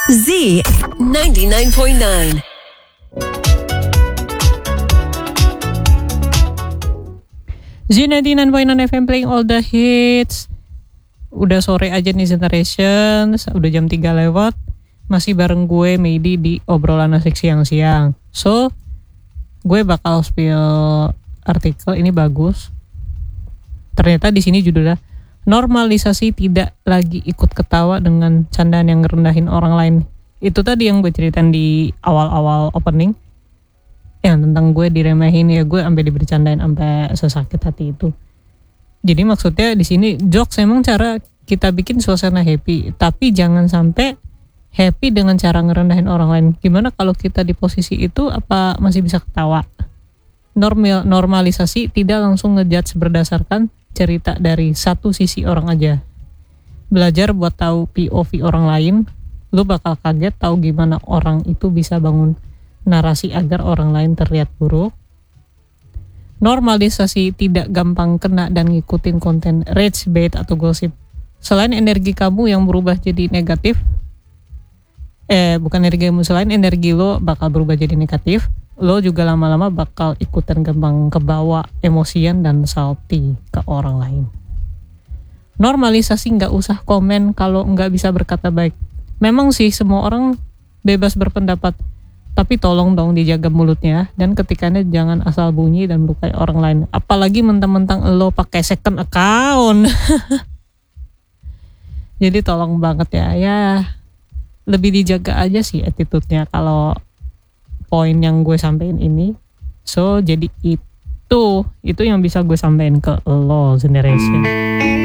Z 99.9. Z99.9 FM playing all the hits. Udah sore aja nih Generation, udah jam 3 lewat. Masih bareng gue Medi di obrolan asik siang-siang. So, gue bakal spill artikel ini bagus. Ternyata di sini judulnya normalisasi tidak lagi ikut ketawa dengan candaan yang ngerendahin orang lain. Itu tadi yang gue ceritain di awal-awal opening. Yang tentang gue diremehin ya, gue sampai dibercandain sampai sesakit hati itu. Jadi maksudnya di sini jokes emang cara kita bikin suasana happy, tapi jangan sampai happy dengan cara ngerendahin orang lain. Gimana kalau kita di posisi itu, apa masih bisa ketawa? Normalisasi tidak langsung ngejudge berdasarkan cerita dari satu sisi orang aja. Belajar buat tahu POV orang lain, lu bakal kaget tahu gimana orang itu bisa bangun narasi agar orang lain terlihat buruk. Normalisasi tidak gampang kena dan ngikutin konten rage bait atau gosip. Selain energi kamu yang berubah jadi negatif, selain energi lo bakal berubah jadi negatif, lo juga lama-lama bakal ikutan gampang kebawa emosian dan salty ke orang lain. Normalisasi nggak usah komen kalau nggak bisa berkata baik. Memang sih semua orang bebas berpendapat, tapi tolong dong dijaga mulutnya dan ketikannya jangan asal bunyi dan melukai orang lain. Apalagi mentang-mentang lo pakai second account. Jadi tolong banget ya lebih dijaga aja sih attitude-nya kalau poin yang gue sampein ini. So jadi itu yang bisa gue sampein ke lo Generation.